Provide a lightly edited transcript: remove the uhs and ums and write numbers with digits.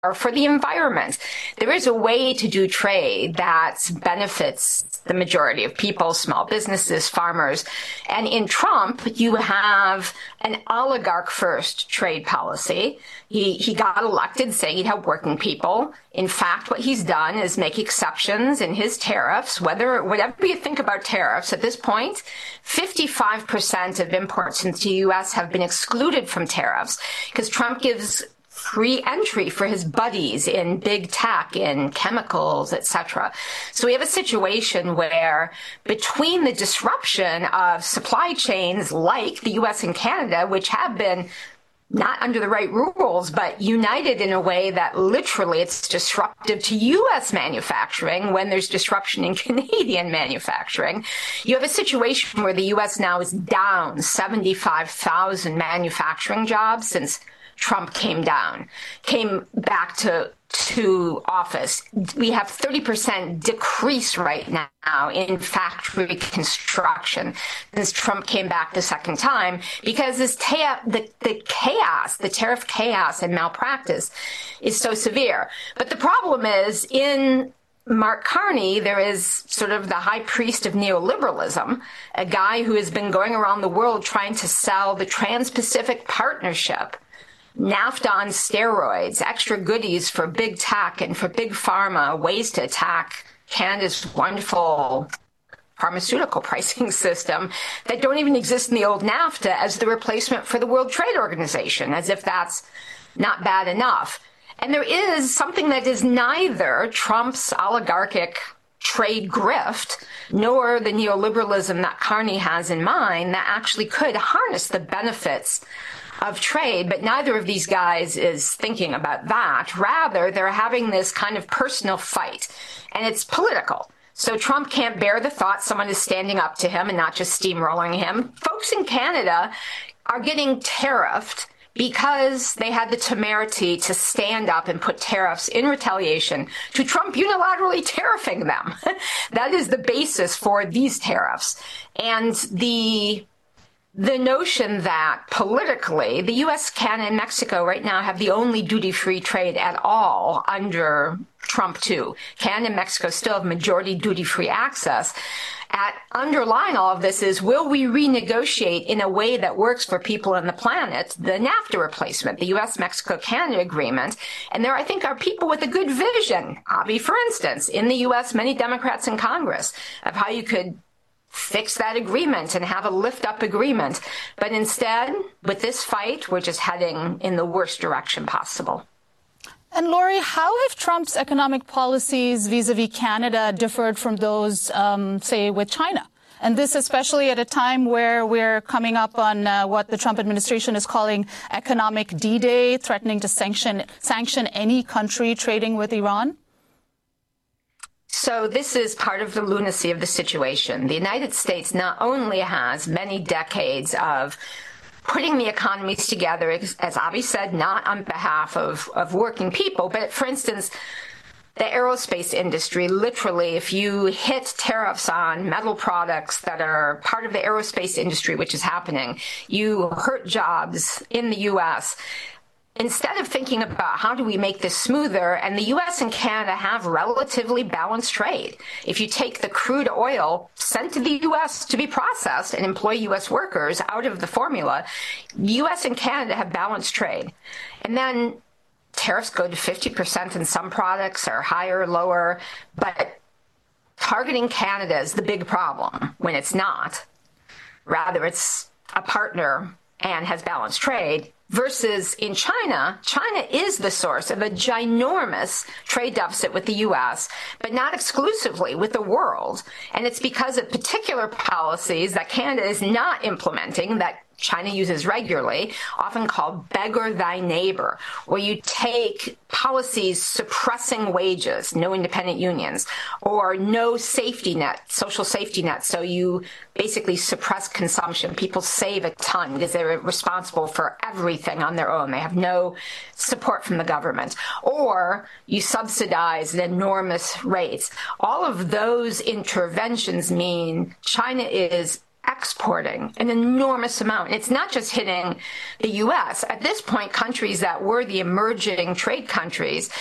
for the environment. There is a way to do trade that benefits the majority of people, small businesses, farmers. And in Trump, you have an oligarch-first trade policy. He got elected saying he'd help working people. In fact, what he's done is make exceptions in his tariffs. Whatever you think about tariffs, at this point, 55% of imports into the U.S. have been excluded from tariffs because Trump gives free entry for his buddies in big tech, in chemicals, etc. So we have a situation where between the disruption of supply chains like the US and Canada, which have been not under the right rules, but united in a way that literally it's disruptive to U.S. manufacturing when there's disruption in Canadian manufacturing. You have a situation where the U.S. now is down 75,000 manufacturing jobs since Trump came back to office. We have 30% decrease right now in factory construction since Trump came back the second time because the tariff chaos and malpractice is so severe. But the problem is in Mark Carney, there is sort of the high priest of neoliberalism, a guy who has been going around the world trying to sell the Trans-Pacific Partnership, NAFTA on steroids, extra goodies for big tech and for big pharma, ways to attack Canada's wonderful pharmaceutical pricing system that don't even exist in the old NAFTA as the replacement for the World Trade Organization, as if that's not bad enough. And there is something that is neither Trump's oligarchic trade grift nor the neoliberalism that Carney has in mind that actually could harness the benefits of trade, but neither of these guys is thinking about that. Rather, they're having this kind of personal fight, and it's political. So Trump can't bear the thought someone is standing up to him and not just steamrolling him. Folks in Canada are getting tariffed because they had the temerity to stand up and put tariffs in retaliation to Trump unilaterally tariffing them. That is the basis for these tariffs. And the notion that politically the U.S., Canada, and Mexico right now have the only duty-free trade at all under Trump too. Canada and Mexico still have majority duty-free access. Underlying all of this is, will we renegotiate in a way that works for people on the planet the NAFTA replacement, the U.S., Mexico, Canada agreement? And there, I think, are people with a good vision. Avi, for instance, in the U.S., many Democrats in Congress, of how you could fix that agreement and have a lift-up agreement. But instead, with this fight, we're just heading in the worst direction possible. And Laurie, how have Trump's economic policies vis-a-vis Canada differed from those, say, with China? And this especially at a time where we're coming up on what the Trump administration is calling economic D-Day, threatening to sanction any country trading with Iran? So this is part of the lunacy of the situation. The United States not only has many decades of putting the economies together, as Avi said, not on behalf of working people, but for instance, the aerospace industry, literally, if you hit tariffs on metal products that are part of the aerospace industry, which is happening, you hurt jobs in the U.S., instead of thinking about how do we make this smoother, and the U.S. and Canada have relatively balanced trade. If you take the crude oil sent to the U.S. to be processed and employ U.S. workers out of the formula, the U.S. and Canada have balanced trade. And then tariffs go to 50% in some products or higher, lower, but targeting Canada is the big problem when it's not. Rather, it's a partner and has balanced trade. Versus in China, China is the source of a ginormous trade deficit with the U.S., but not exclusively with the world. And it's because of particular policies that Canada is not implementing that China uses regularly, often called beggar thy neighbor, where you take policies suppressing wages, no independent unions, or no safety net, social safety net. So you basically suppress consumption. People save a ton because they're responsible for everything on their own. They have no support from the government. Or you subsidize at enormous rates. All of those interventions mean China is exporting an enormous amount. It's not just hitting the U.S. At this point, countries that were the emerging trade countries